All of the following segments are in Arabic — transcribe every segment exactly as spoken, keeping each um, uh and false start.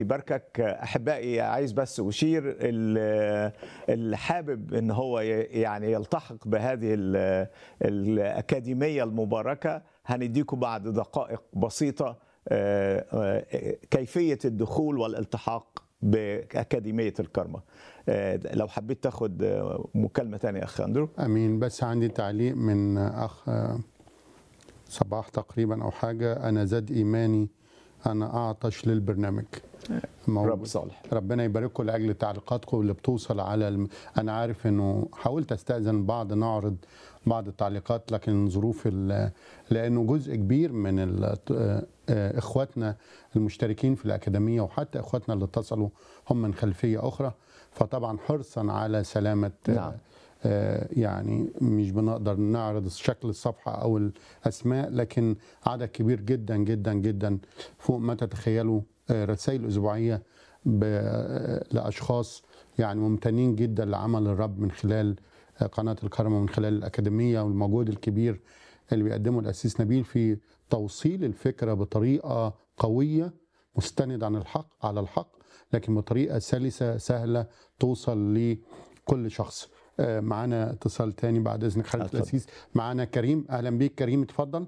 يباركك احبائي. عايز بس اشير ال- اللي حابب ان هو ي- يعني يلتحق بهذه ال- الاكاديميه المباركه، هنديكم بعد دقائق بسيطه آه، آه، كيفيه الدخول والالتحاق باكاديميه الكرمة. آه، لو حبيت تاخد آه، مكالمه ثانيه اخ اندرو. امين. بس عندي تعليق من اخ صباح تقريبا او حاجه. انا زاد ايماني، انا اعطش للبرنامج موجود. رب صالح. ربنا يبارككم لاجل تعليقاتكم اللي بتوصل على الم... انا عارف انه حاولت استاذن بعض نعرض بعض التعليقات، لكن ظروف ال... لانه جزء كبير من ال... اخواتنا المشتركين في الاكاديميه وحتى اخواتنا اللي اتصلوا هم من خلفيه اخرى، فطبعا حرصا على سلامه نعم. يعني مش بنقدر نعرض شكل الصفحة أو الأسماء، لكن عدد كبير جدا جدا جدا فوق ما تتخيلوا رسائل أسبوعية لأشخاص يعني ممتنين جدا لعمل الرب من خلال قناة الكرمة ومن خلال الأكاديمية والمجهود الكبير اللي بيقدمه الأسيس نبيل في توصيل الفكرة بطريقة قوية مستند عن الحق على الحق، لكن بطريقة سلسة سهلة توصل لكل شخص. معانا اتصال تاني بعد اذنك حضرتك الأسيس. معانا كريم. اهلا بيك كريم، اتفضل.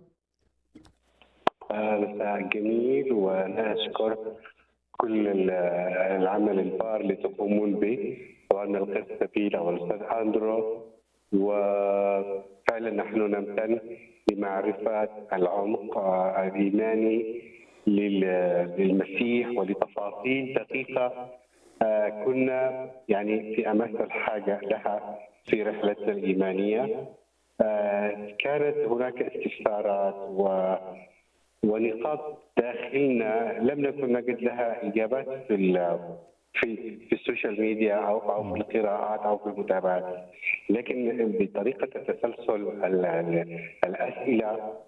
مساء جميل، وانا اشكر كل العمل البار اللي تقومون به، سواء القس نبيل او الاستاذ اندرو، وفعلا نحن نمتن لمعرفه العمق الايماني للمسيح ولتفاصيل دقيقه كنا يعني في امس الحاجه لها في رحلتنا الايمانيه. كانت هناك استفسارات و ونقاط داخلنا لم نكن نجد لها اجابات في في في السوشيال ميديا او او في القراءات او في المتابعات، لكن بطريقه تسلسل الاسئله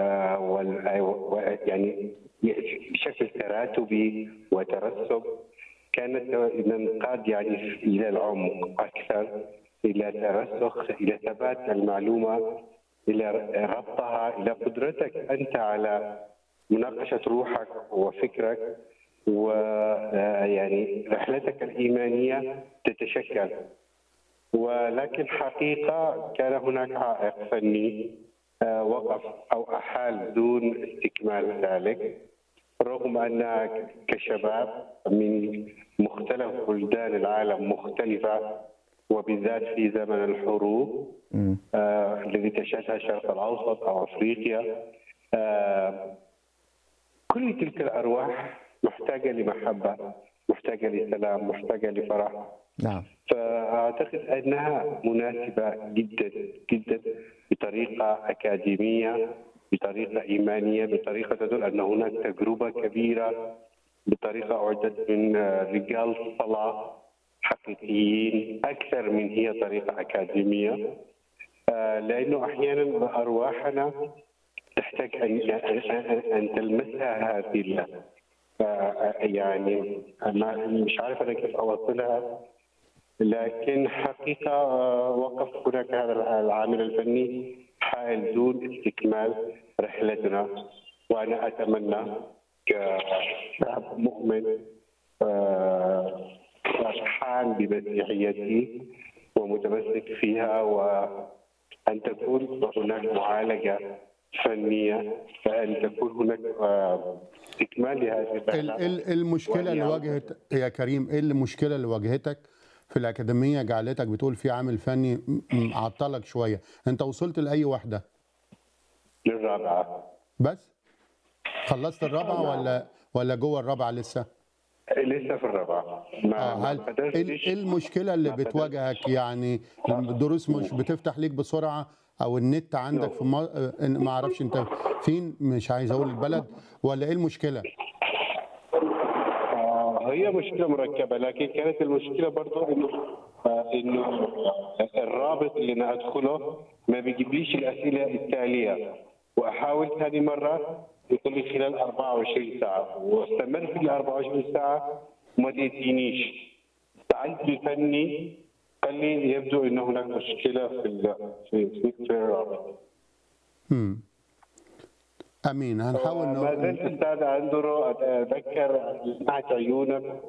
يعني بشكل تراتبي وترسب كانت ننقاد يعني الى العمق اكثر، الى ترسخ، الى ثبات المعلومه، الى ربطها الى قدرتك انت على مناقشه روحك وفكرك، ويعني رحلتك الايمانيه تتشكل. ولكن حقيقه كان هناك عائق فني وقف او احال دون استكمال ذلك، رغم أن كشباب من مختلف بلدان العالم مختلفة، وبالذات في زمن الحروب آه الذي تشهدها الشرق الأوسط أو أفريقيا، آه كل تلك الأرواح محتاجة لمحبة، محتاجة لسلام، محتاجة لفرح. نعم. فأعتقد أنها مناسبة جدا جدا بطريقة أكاديمية، بطريقة إيمانية، بطريقة تدل أن هناك تجربة كبيرة، بطريقة أعدت من رجال صلاة حقيقيين أكثر من هي طريقة أكاديمية، لأنه أحيانا أرواحنا تحتاج أن أن تلمسها هذه يعني مش عارف أنا كيف أوصلها، لكن حقيقة وقف هناك هذا العامل الفني حائل دون استكمال رحلتنا. وأنا أتمنى كشاب مؤمن فرحان بمسيحيته ومتمسك فيها، وأن تكون هناك معالجة فنية، فأن تكون هناك استكمال لهذه الرحلة. المشكلة اللي واجهت يا كريم، إيه المشكلة اللي واجهتك في الأكاديمية جعلتك بتقول في عامل فني عطلك شوية؟ أنت وصلت لأي واحدة؟ للرابعة. بس؟ خلصت الرابعة ولا ولا جوه الرابعة لسه؟ لسه في الرابعة. ما آه هل ايه المشكلة اللي بتواجهك؟ يعني الدروس مش بتفتح ليك بسرعة، او النت عندك في ما اعرفش انت فين، مش عايز اقول البلد، ولا ايه المشكلة؟ آه هي مشكلة مركبة، لكن كانت المشكلة برضو انه آه انه الرابط اللي انا ادخله ما بيجيبليش الاسئلة التالية، واحاول ثاني مرة يقول لي خلال أربعة وعشرين ساعة، واستمر في ال أربعة وعشرين ساعة وما تأتينيش. سألت الفني قال لي يبدو أن هناك مشكلة في ال في في الرابط. امم امين. هنحاول ما نو- زلت استاذ اندرو اتذكر لمعت عيونك